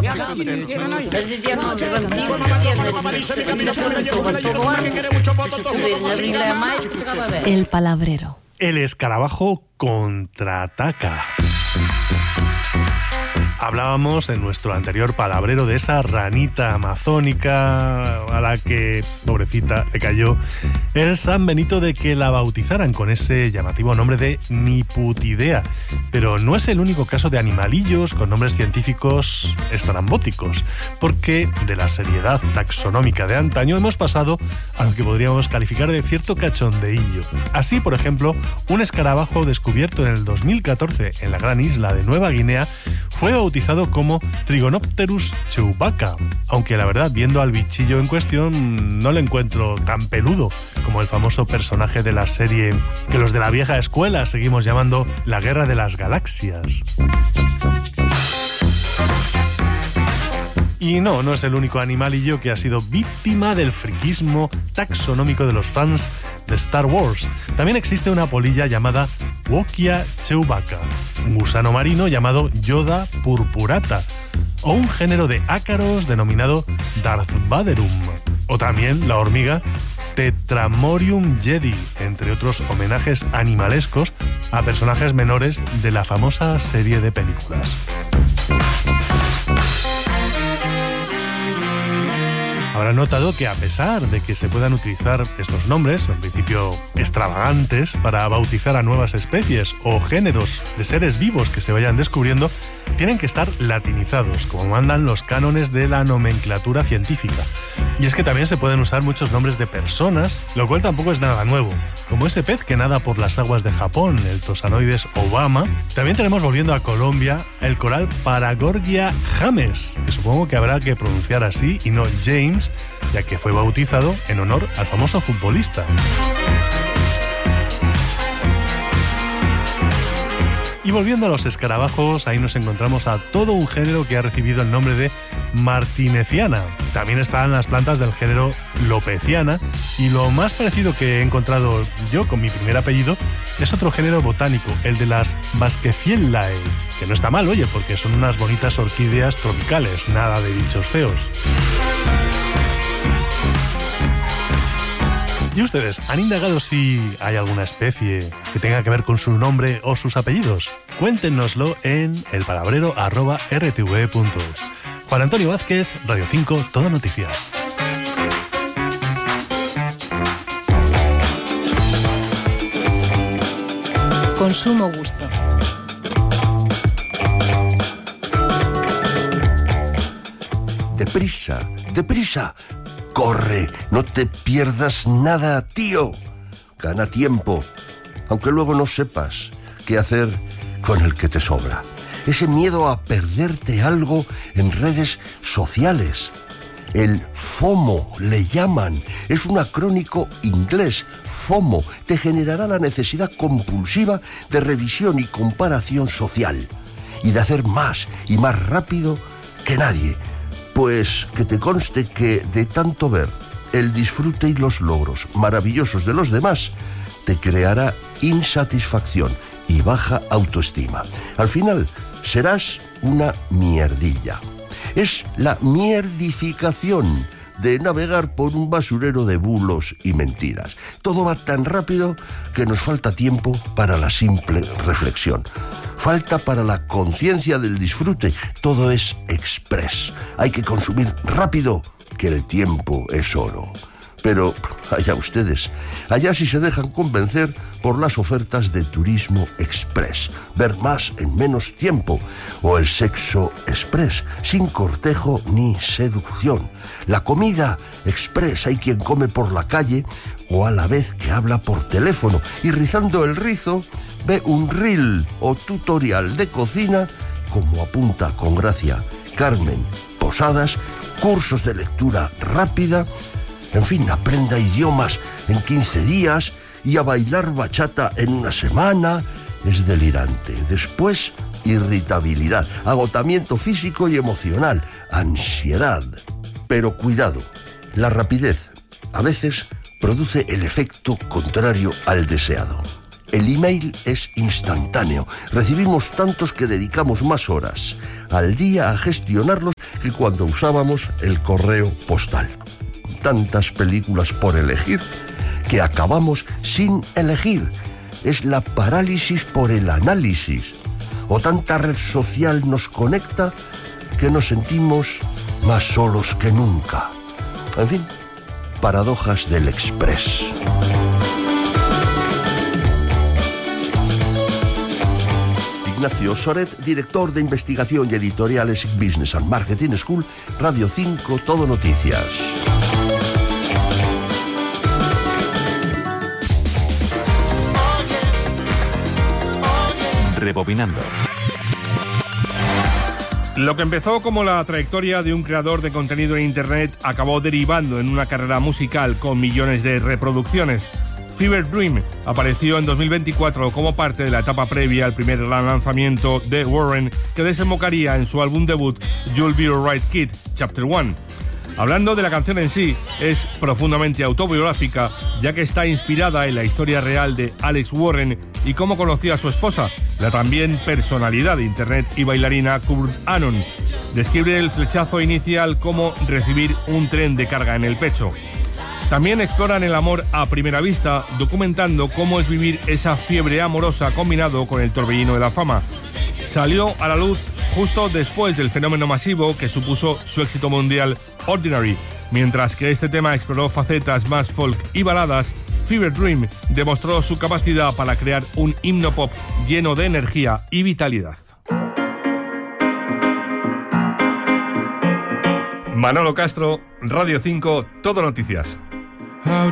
El palabrero. El escarabajo contraataca. Hablábamos en nuestro anterior palabrero de esa ranita amazónica a la que, pobrecita, le cayó el San Benito de que la bautizaran con ese llamativo nombre de ni putidea. Pero no es el único caso de animalillos con nombres científicos estrambóticos, porque de la seriedad taxonómica de antaño hemos pasado a lo que podríamos calificar de cierto cachondeillo. Así, por ejemplo, un escarabajo descubierto en el 2014 en la gran isla de Nueva Guinea fue bautizado como Trigonopterus chewbacca, aunque la verdad, viendo al bichillo en cuestión, no le encuentro tan peludo como el famoso personaje de la serie que los de la vieja escuela seguimos llamando La Guerra de las Galaxias. Y no es el único animalillo que ha sido víctima del friquismo taxonómico de los fans de Star Wars. También existe una polilla llamada Wokia chewbacca, un gusano marino llamado Yoda purpurata, o un género de ácaros denominado Darth Vaderum, o también la hormiga Tetramorium jedi, entre otros homenajes animalescos a personajes menores de la famosa serie de películas. Habrán notado que a pesar de que se puedan utilizar estos nombres, en principio extravagantes, para bautizar a nuevas especies o géneros de seres vivos que se vayan descubriendo, tienen que estar latinizados, como mandan los cánones de la nomenclatura científica. Y es que también se pueden usar muchos nombres de personas, lo cual tampoco es nada nuevo. Como ese pez que nada por las aguas de Japón, el Tosanoides obama. También tenemos, volviendo a Colombia, el coral Paragorgia james, que supongo que habrá que pronunciar así y no James, ya que fue bautizado en honor al famoso futbolista. Y volviendo a los escarabajos, ahí nos encontramos a todo un género que ha recibido el nombre de martineciana. También están las plantas del género lopeciana, y lo más parecido que he encontrado yo con mi primer apellido es otro género botánico, el de las Basquecielae, que no está mal, oye, porque son unas bonitas orquídeas tropicales, nada de bichos feos. ¿Y ustedes han indagado si hay alguna especie que tenga que ver con su nombre o sus apellidos? Cuéntenoslo en elpalabrero@rtve.es. Juan Antonio Vázquez, Radio 5, Todo Noticias. Consumo gusto. Deprisa, deprisa. Corre, no te pierdas nada, tío. Gana tiempo, aunque luego no sepas qué hacer con el que te sobra. Ese miedo a perderte algo en redes sociales. El FOMO le llaman. Es un acrónico inglés. FOMO te generará la necesidad compulsiva de revisión y comparación social. Y de hacer más y más rápido que nadie. Pues que te conste que de tanto ver el disfrute y los logros maravillosos de los demás, te creará insatisfacción y baja autoestima. Al final serás una mierdilla. Es la mierdificación de navegar por un basurero de bulos y mentiras. Todo va tan rápido que nos falta tiempo para la simple reflexión. Falta para la conciencia del disfrute. Todo es express. Hay que consumir rápido, que el tiempo es oro. Pero allá ustedes, allá si se dejan convencer por las ofertas de turismo express, ver más en menos tiempo, o el sexo express, sin cortejo ni seducción. La comida express, hay quien come por la calle o a la vez que habla por teléfono, y rizando el rizo ve un reel o tutorial de cocina, como apunta con gracia Carmen Posadas, cursos de lectura rápida. En fin, aprenda idiomas en 15 días y a bailar bachata en una semana. Es delirante. Después, irritabilidad, agotamiento físico y emocional, ansiedad. Pero cuidado, la rapidez a veces produce el efecto contrario al deseado. El email es instantáneo. Recibimos tantos que dedicamos más horas al día a gestionarlos que cuando usábamos el correo postal. Tantas películas por elegir que acabamos sin elegir. Es la parálisis por el análisis. O tanta red social nos conecta que nos sentimos más solos que nunca. En fin, paradojas del Express. Ignacio Soret, director de investigación y editoriales Business and Marketing School, Radio 5, Todo Noticias. Rebobinando. Lo que empezó como la trayectoria de un creador de contenido en Internet acabó derivando en una carrera musical con millones de reproducciones. Fever Dream apareció en 2024 como parte de la etapa previa al primer lanzamiento de Warren, que desembocaría en su álbum debut You'll Be Alright Kid, Chapter 1. Hablando de la canción en sí, es profundamente autobiográfica, ya que está inspirada en la historia real de Alex Warren y cómo conoció a su esposa, la también personalidad de Internet y bailarina Kurt Anon. Describe el flechazo inicial como recibir un tren de carga en el pecho. También exploran el amor a primera vista, documentando cómo es vivir esa fiebre amorosa combinado con el torbellino de la fama. Salió a la luz justo después del fenómeno masivo que supuso su éxito mundial Ordinary. Mientras que este tema exploró facetas más folk y baladas, Fever Dream demostró su capacidad para crear un himno pop lleno de energía y vitalidad. Manolo Castro, Radio 5, Todo Noticias.